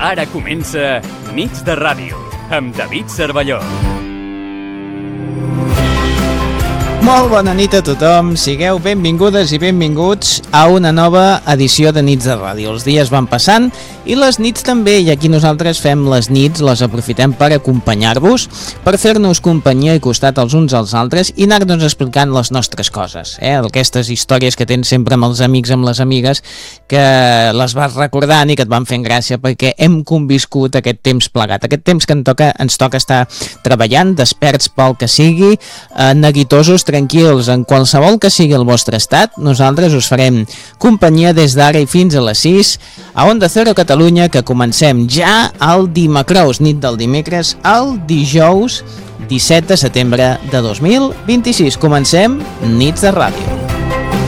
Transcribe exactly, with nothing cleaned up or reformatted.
Ara comença Nits de Ràdio, amb David Cervelló. Molt bona nit a tothom, sigueu benvingudes i benvinguts a una nova edició de Nits de Ràdio. Els dies van passant i les nits també, i aquí nosaltres fem les nits, les aprofitem per acompanyar-vos, per fer-nos companyia i costat els uns als altres i anar-nos explicant les nostres coses, eh? Aquestes històries que tens sempre amb els amics, amb les amigues, que les vas recordant i que et van fent gràcia perquè hem conviscut aquest temps plegat, aquest temps que ens toca, ens toca estar treballant, desperts pel que sigui, eh, neguitosos, tranquils, en qualsevol que sigui el vostre estat, nosaltres us farem companyia des d'ara i fins a les sis a Onda Cero Catalunya, que comencem ja el dimecrous, nit del dimecres, el dijous disset de setembre de dos mil vint-i-sis. Comencem Nits de Ràdio.